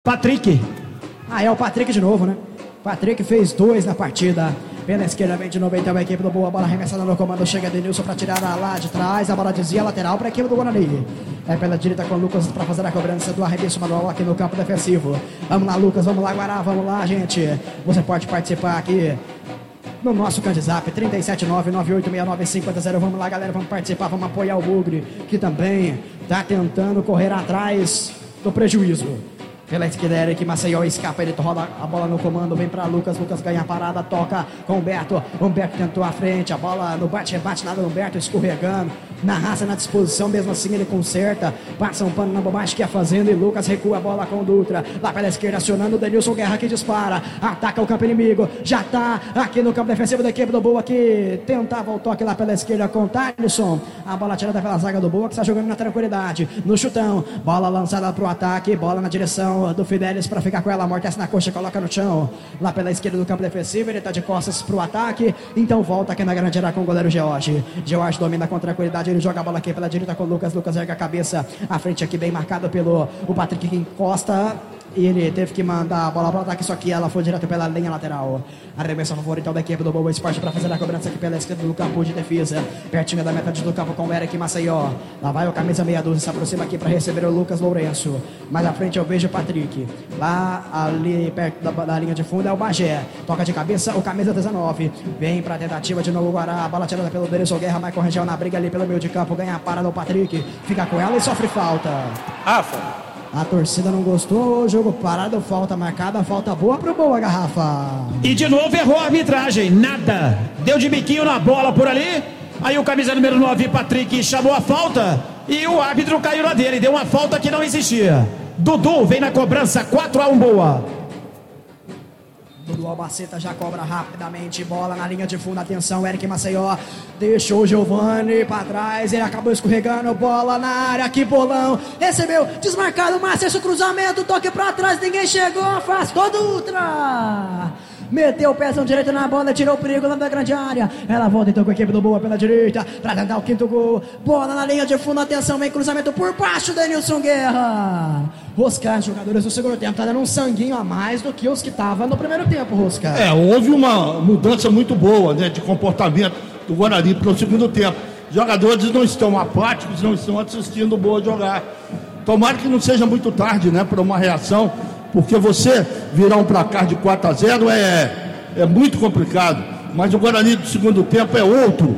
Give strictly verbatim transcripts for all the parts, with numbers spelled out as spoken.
Patrick. Ah, é o Patrick de novo, né? Patrick fez dois na partida. Pela esquerda vem de novo então a equipe do Boa. Bola arremessada no comando. Chega Denilson para tirar lá de trás. A bola desvia lateral para a equipe do Guarani. É pela direita com o Lucas para fazer a cobrança do arremesso manual aqui no campo defensivo. Vamos lá, Lucas. Vamos lá, Guará. Vamos lá, gente. Você pode participar aqui no nosso Candzap trinta sete nove nove oito seis nove cinco zero. Vamos lá, galera. Vamos participar. Vamos apoiar o Bugre, que também está tentando correr atrás do prejuízo. Pela esquerda, Eric Maceió escapa, ele roda a bola no comando, vem pra Lucas, Lucas ganha a parada, toca com Humberto, Humberto tentou a frente, a bola no bate-rebate, nada, Humberto escorregando, na raça, na disposição, mesmo assim ele conserta, passa um pano na bobagem que ia fazendo e Lucas recua a bola com o Dutra, lá pela esquerda acionando o Denilson Guerra que dispara, ataca o campo inimigo, já tá aqui no campo defensivo da equipe do Boa que tentava o toque lá pela esquerda com o Thaleson, a bola tirada pela zaga do Boa que está jogando na tranquilidade, no chutão, bola lançada pro ataque, bola na direção do Fidelis para ficar com ela, amortece na coxa, coloca no chão, lá pela esquerda do campo defensivo, ele tá de costas pro ataque, então volta aqui na grande área com o goleiro George, George domina com tranquilidade, ele joga a bola aqui pela direita com o Lucas, Lucas erga a cabeça, a frente aqui bem marcado pelo o Patrick que encosta, e ele teve que mandar a bola para o ataque, só que ela foi direto pela linha lateral. Arremesso a favor então da equipe do Boa Esporte para fazer a cobrança aqui pela esquerda do campo de defesa, pertinho da metade do campo com o Eric Maceió. Lá vai o camisa meia dúzia, se aproxima aqui para receber o Lucas Lourenço. Mais à frente eu vejo o Patrick. Lá ali perto da, da linha de fundo é o Bagé. Toca de cabeça o camisa dezenove. Vem para a tentativa de novo o Guará. A bola tirada pelo Denilson Guerra, Michael Rangel na briga ali pelo meio de campo. Ganha a parada do Patrick. Fica com ela e sofre falta. Rafa. A torcida não gostou, jogo parado, falta marcada, falta boa pro Boa, Garrafa. E de novo errou a arbitragem, nada. Deu de biquinho na bola por ali. Aí o camisa número nove, Patrick, chamou a falta. E o árbitro caiu na dele, deu uma falta que não existia. Dudu vem na cobrança, quatro a um Boa. Dudu Albaceta já cobra rapidamente, bola na linha de fundo, atenção, Eric Maceió deixou o Giovani pra trás, ele acabou escorregando, bola na área, que bolão, recebeu, desmarcado, Márcio, cruzamento, toque pra trás, ninguém chegou, afastou Dutra, meteu o pezão direito na bola, tirou o perigo lá da grande área, ela volta então com a equipe do Boa pela direita, pra tentar o quinto gol, bola na linha de fundo, atenção, vem cruzamento por baixo, Denilson Guerra, Rosca, os jogadores do segundo tempo tá dando um sanguinho a mais do que os que estavam no primeiro tempo, Rosca. É, houve uma mudança muito boa, né, de comportamento do Guarani para o segundo tempo. Os jogadores não estão apáticos, não estão assistindo o Boa jogar. Tomara que não seja muito tarde, né, para uma reação, porque você virar um placar de quatro a zero é, é muito complicado, mas o Guarani do segundo tempo é outro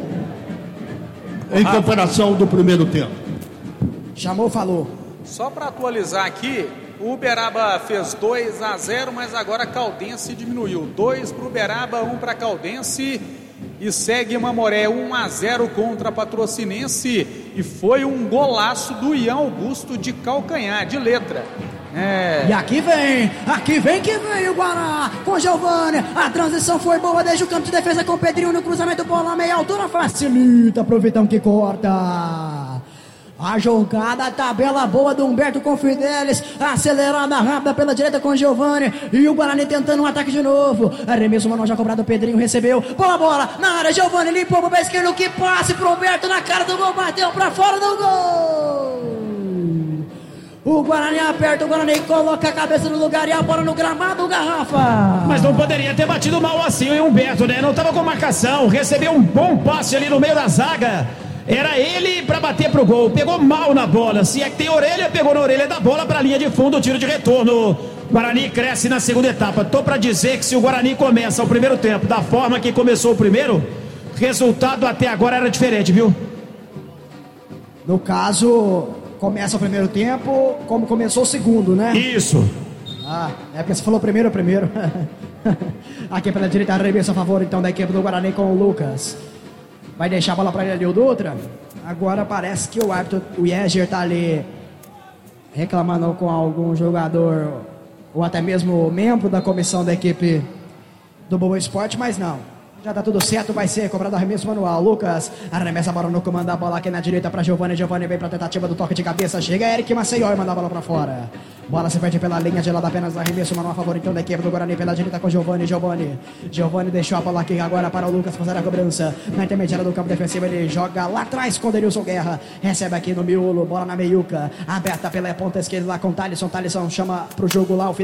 em comparação do primeiro tempo. Chamou, falou. Só para atualizar aqui, o Uberaba fez dois a zero, mas agora a Caldense diminuiu. dois para o Uberaba, um para a Caldense. E segue Mamoré um a zero contra a Patrocinense. E foi um golaço do Ian Augusto de calcanhar, de letra. É. E aqui vem, aqui vem que vem o Guará com Giovani, a transição foi boa, deixa o campo de defesa com o Pedrinho no cruzamento, bola meia altura, facilita, aproveitão que corta. A jogada, a tabela boa do Humberto com Fidelis, acelerada rápida pela direita com Giovani, e o Guarani tentando um ataque de novo, arremesso manual já cobrado, o Pedrinho recebeu, bola, bola, na área, Giovani limpou pro pé esquerdo, que passe pro Humberto na cara do gol, bateu pra fora do gol. O Guarani aperta, o Guarani coloca a cabeça no lugar e a bola no gramado, Garrafa. Mas não poderia ter batido mal assim o Humberto, né? Não tava com marcação, recebeu um bom passe ali no meio da zaga. Era ele pra bater pro gol, pegou mal na bola. Se é que tem orelha, pegou na orelha da bola pra linha de fundo, tiro de retorno. Guarani cresce na segunda etapa. Tô pra dizer que se o Guarani começa o primeiro tempo da forma que começou o primeiro, resultado até agora era diferente, viu? No caso, começa o primeiro tempo como começou o segundo, né? Isso. Ah, é porque você falou primeiro, primeiro. Aqui pela direita, arremesso a favor então da equipe do Guarani com o Lucas. Vai deixar a bola para ele ali, o Dutra. Agora parece que o árbitro, o Yeger, tá ali reclamando com algum jogador ou até mesmo membro da comissão da equipe do Boa Esporte, mas não. Já tá tudo certo, vai ser cobrado arremesso manual. Lucas arremessa a bola no comando da bola aqui na direita para Giovani. Giovani vem para tentativa do toque de cabeça. Chega Eric Maceió e manda a bola para fora. Bola se perde pela linha de lado apenas arremesso manual a favor então da equipe do Guarani pela direita com Giovani. Giovani. Giovani deixou a bola aqui agora para o Lucas fazer a cobrança. Na intermediária do campo defensivo ele joga lá atrás com o Denilson Guerra. Recebe aqui no miolo, bola na meiuca. Aberta pela ponta esquerda lá com Thalisson. Thalisson chama pro jogo lá o